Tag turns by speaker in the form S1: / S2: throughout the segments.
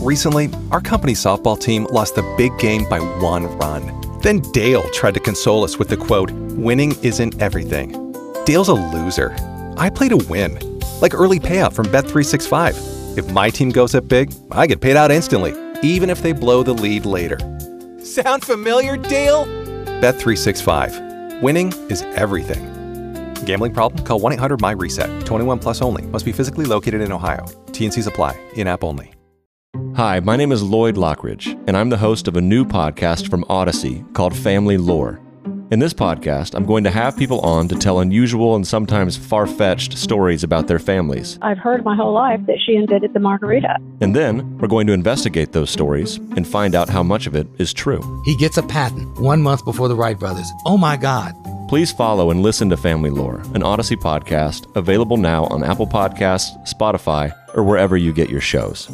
S1: Recently, our company's softball team lost the big game by 1 run. Then Dale tried to console us with the quote, "Winning isn't everything." Dale's a loser. I play to win, like early payout from Bet365. If my team goes up big, I get paid out instantly, even if they blow the lead later. Sound familiar, Dale? Bet365. Winning is everything. Gambling problem? Call 1-800-MY-RESET. 21 plus only. Must be physically located in Ohio. T&Cs apply. In-app only.
S2: Hi, my name is Lloyd Lockridge, and I'm the host of a new podcast from Odyssey called Family Lore. In this podcast, I'm going to have people on to tell unusual and sometimes far-fetched stories about their families.
S3: I've heard my whole life that she invented the margarita.
S2: And then, we're going to investigate those stories and find out how much of it is true.
S4: He gets a patent 1 month before the Wright brothers. Oh my God.
S2: Please follow and listen to Family Lore, an Odyssey podcast, available now on Apple Podcasts, Spotify, or wherever you get your shows.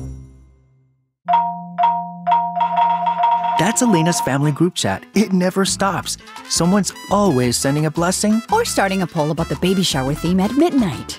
S5: That's Elena's family group chat. It never stops. Someone's always sending a blessing
S6: or starting a poll about the baby shower theme at midnight.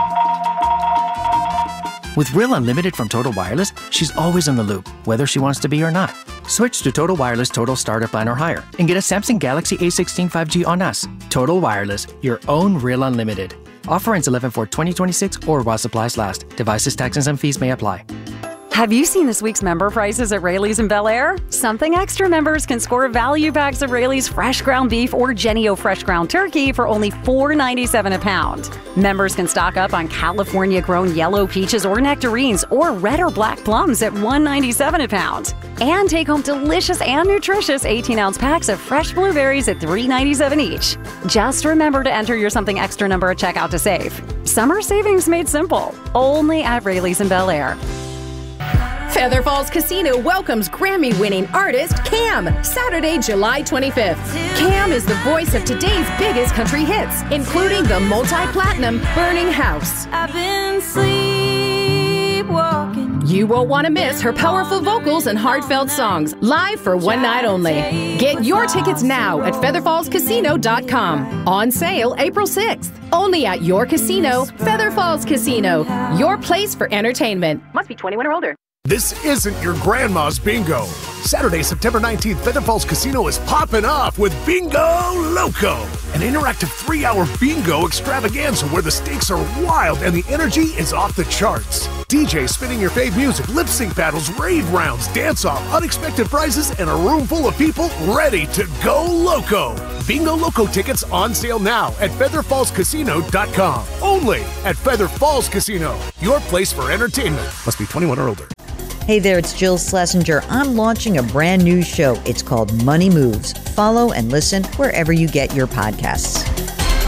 S5: With Real Unlimited from Total Wireless, she's always in the loop, whether she wants to be or not. Switch to Total Wireless Total Starter Plan or higher and get a Samsung Galaxy A16 5G on us. Total Wireless, your own Real Unlimited. Offer ends 11/4/2026 or while supplies last. Devices, taxes, and fees may apply.
S7: Have you seen this week's member prices at Raley's in Bel Air? Something Extra members can score value packs of Raley's fresh ground beef or Jennie-O fresh ground turkey for only $4.97 a pound. Members can stock up on California-grown yellow peaches or nectarines or red or black plums at $1.97 a pound. And take home delicious and nutritious 18-ounce packs of fresh blueberries at $3.97 each. Just remember to enter your Something Extra number at checkout to save. Summer savings made simple. Only at Raley's in Bel Air.
S8: Feather Falls Casino welcomes Grammy-winning artist Cam, Saturday, July 25th. Cam is the voice of today's biggest country hits, including the multi-platinum Burning House.
S9: I've been sleepwalking.
S8: You won't want to miss her powerful vocals and heartfelt songs, live for one night only. Get your tickets now at featherfallscasino.com. On sale April 6th. Only at your casino, Feather Falls Casino. Your place for entertainment. Must be 21 or older.
S10: This isn't your grandma's bingo. Saturday, September 19th, Feather Falls Casino is popping off with Bingo Loco, an interactive 3-hour bingo extravaganza where the stakes are wild and the energy is off the charts. DJs spinning your fave music, lip sync battles, rave rounds, dance-off, unexpected prizes, and a room full of people ready to go loco. Bingo Loco tickets on sale now at featherfallscasino.com. Only at Feather Falls Casino, your place for entertainment. Must be 21 or older.
S11: Hey there, it's Jill Schlesinger. I'm launching a brand new show. It's called Money Moves. Follow and listen wherever you get your podcasts.